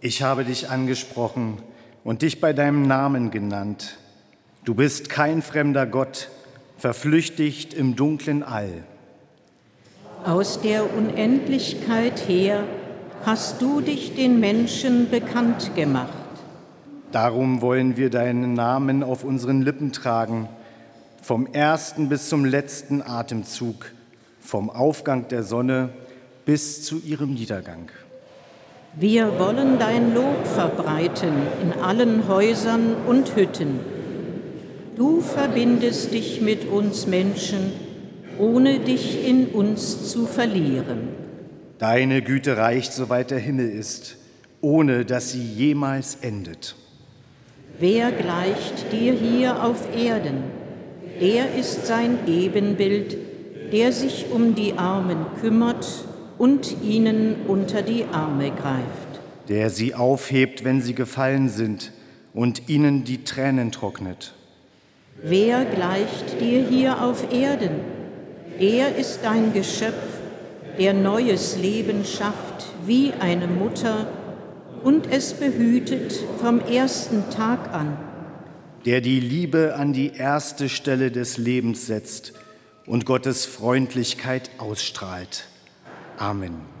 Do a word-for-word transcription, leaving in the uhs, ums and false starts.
Ich habe dich angesprochen und dich bei deinem Namen genannt. Du bist kein fremder Gott, verflüchtigt im dunklen All. Aus der Unendlichkeit her hast du dich den Menschen bekannt gemacht. Darum wollen wir deinen Namen auf unseren Lippen tragen, vom ersten bis zum letzten Atemzug, vom Aufgang der Sonne bis zu ihrem Niedergang. Wir wollen dein Lob verbreiten in allen Häusern und Hütten. Du verbindest dich mit uns Menschen, ohne dich in uns zu verlieren. Deine Güte reicht, soweit der Himmel ist, ohne dass sie jemals endet. Wer gleicht dir hier auf Erden? Er ist sein Ebenbild, der sich um die Armen kümmert und ihnen unter die Arme greift. Der sie aufhebt, wenn sie gefallen sind, und ihnen die Tränen trocknet. Wer gleicht dir hier auf Erden? Er ist dein Geschöpf, der neues Leben schafft wie eine Mutter und es behütet vom ersten Tag an. Der die Liebe an die erste Stelle des Lebens setzt und Gottes Freundlichkeit ausstrahlt. Amen.